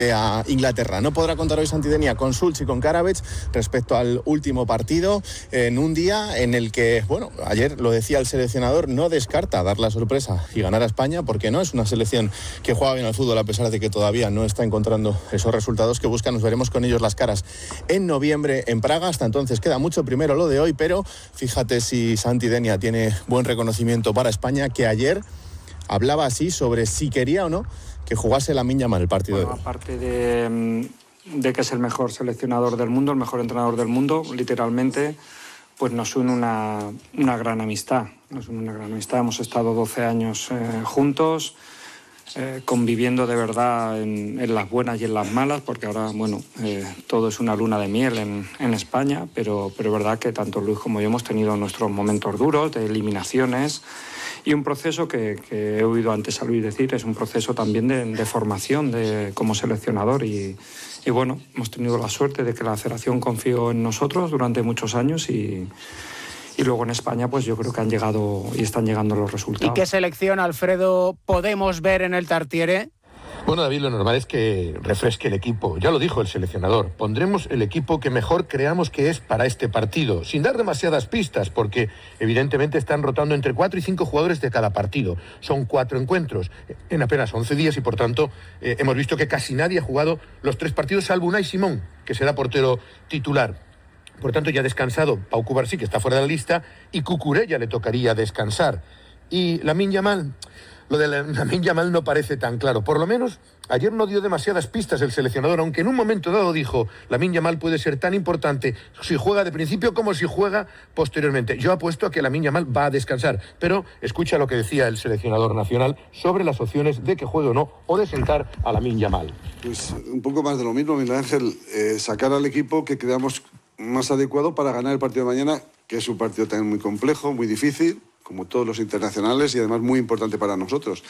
a Inglaterra. No podrá contar hoy Santidenia con Sulch y con Karabec respecto al último partido, en un día en el que, bueno, ayer lo decía el seleccionador, no descarta dar la sorpresa y ganar a España, porque no es una selección que juega bien al fútbol, a pesar de que todavía no está encontrando esos resultados que busca. Nos veremos con ellos las caras en noviembre en Praga. Hasta entonces queda mucho primero lo de hoy, pero fíjate si Santidenia tiene buen reconocimiento para España, que ayer hablaba así sobre si quería o no que jugase Lamine Yamal el partido de hoy. Aparte de que es el mejor seleccionador del mundo, el mejor entrenador del mundo, literalmente, pues nos une una gran amistad. Hemos estado 12 años juntos, conviviendo de verdad en las buenas y en las malas, porque ahora, bueno, todo es una luna de miel en España, pero es verdad que tanto Luis como yo hemos tenido nuestros momentos duros de eliminaciones. Y un proceso que he oído antes a Luis decir, es un proceso también de formación como seleccionador. Y bueno, hemos tenido la suerte de que la Federación confió en nosotros durante muchos años y luego en España pues yo creo que han llegado y están llegando los resultados. ¿Y qué selección, Alfredo, podemos ver en el Tartiere? Bueno, David, lo normal es que refresque el equipo. Ya lo dijo el seleccionador. Pondremos el equipo que mejor creamos que es para este partido, sin dar demasiadas pistas, porque evidentemente están rotando entre 4 y 5 jugadores de cada partido. Son 4 encuentros en apenas 11 días y, por tanto, hemos visto que casi nadie ha jugado los 3 partidos, salvo Unai Simón, que será portero titular. Por tanto, ya ha descansado Pau Cubarsí, que está fuera de la lista, y Cucurella le tocaría descansar. Y Lamine Yamal... Lo de Lamine Yamal no parece tan claro. Por lo menos ayer no dio demasiadas pistas el seleccionador, aunque en un momento dado dijo: Lamine Yamal puede ser tan importante si juega de principio como si juega posteriormente. Yo apuesto a que Lamine Yamal va a descansar, pero escucha lo que decía el seleccionador nacional sobre las opciones de que juegue o no, o de sentar a Lamine Yamal. Pues un poco más de lo mismo, Miguel Ángel, sacar al equipo que creamos más adecuado para ganar el partido de mañana, que es un partido también muy complejo, muy difícil, como todos los internacionales, y además muy importante para nosotros.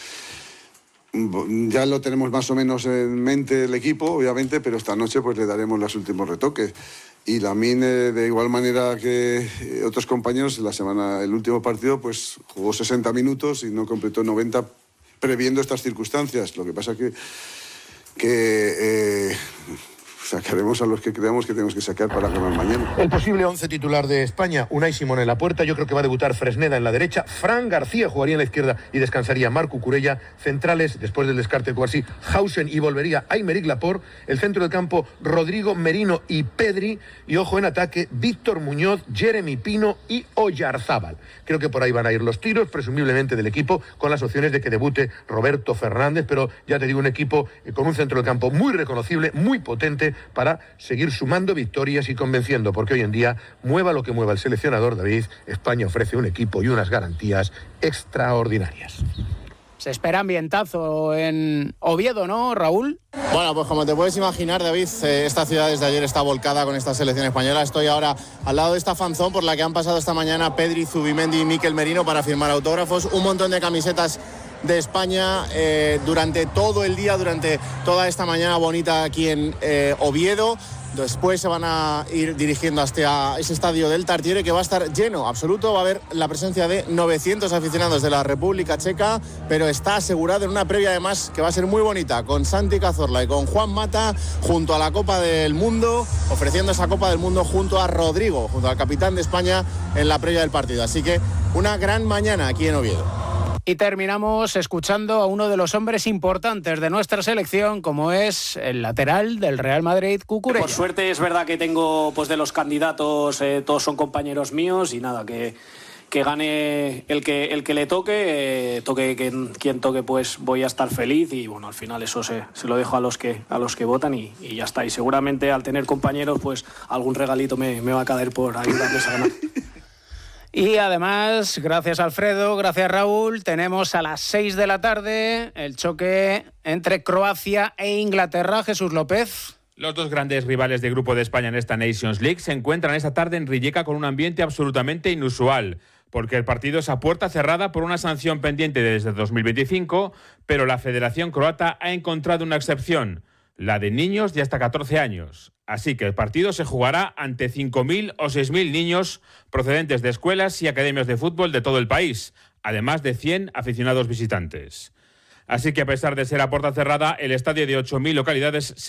Ya lo tenemos más o menos en mente el equipo, obviamente, pero esta noche pues le daremos los últimos retoques. Y Lamine, de igual manera que otros compañeros, el último partido pues jugó 60 minutos y no completó 90, previendo estas circunstancias. Lo que pasa que sacaremos a los que creamos que tenemos que sacar para ganar mañana. El posible 11 titular de España: Unai Simón en la puerta. Yo creo que va a debutar Fresneda en la derecha. Fran García jugaría en la izquierda y descansaría Marc Cucurella. Centrales, después del descarte de Cubarsí, Hausen, y volvería Aymeric Laporte. El centro del campo: Rodrigo, Merino y Pedri. Y ojo en ataque: Víctor Muñoz, Jeremy Pino y Oyarzábal. Creo que por ahí van a ir los tiros, presumiblemente del equipo, con las opciones de que debute Roberto Fernández. Pero ya te digo, un equipo con un centro del campo muy reconocible, muy potente, para seguir sumando victorias y convenciendo, porque hoy en día, mueva lo que mueva el seleccionador, David, España ofrece un equipo y unas garantías extraordinarias. Se espera ambientazo en Oviedo, ¿no, Raúl? Bueno, pues como te puedes imaginar, David, esta ciudad desde ayer está volcada con esta selección española. Estoy ahora al lado de esta fanzón por la que han pasado esta mañana Pedri, Zubimendi y Mikel Merino para firmar autógrafos. Un montón de camisetas de España durante todo el día, durante toda esta mañana bonita aquí en Oviedo. Después se van a ir dirigiendo hasta ese estadio del Tartiere, que va a estar lleno absoluto. Va a haber la presencia de 900 aficionados de la República Checa, pero está asegurado en una previa además que va a ser muy bonita, con Santi Cazorla y con Juan Mata junto a la Copa del Mundo, ofreciendo esa Copa del Mundo junto a Rodrigo, junto al capitán de España en la previa del partido. Así que una gran mañana aquí en Oviedo. Y terminamos escuchando a uno de los hombres importantes de nuestra selección, como es el lateral del Real Madrid, Cucurella. Por suerte es verdad que tengo, pues de los candidatos, todos son compañeros míos, y nada, que gane el que le toque, quien toque, pues voy a estar feliz. Y bueno, al final eso se lo dejo a los que votan y ya está. Y seguramente al tener compañeros, pues algún regalito me va a caer por ayudarles a ganar. Y además, gracias Alfredo, gracias Raúl, tenemos a las 6 de la tarde el choque entre Croacia e Inglaterra. Jesús López. Los dos grandes rivales de grupo de España en esta Nations League se encuentran esta tarde en Rijeka con un ambiente absolutamente inusual, porque el partido es a puerta cerrada por una sanción pendiente desde 2025, pero la Federación Croata ha encontrado una excepción, la de niños de hasta 14 años. Así que el partido se jugará ante 5.000 o 6.000 niños procedentes de escuelas y academias de fútbol de todo el país, además de 100 aficionados visitantes. Así que a pesar de ser a puerta cerrada, el estadio de 8.000 localidades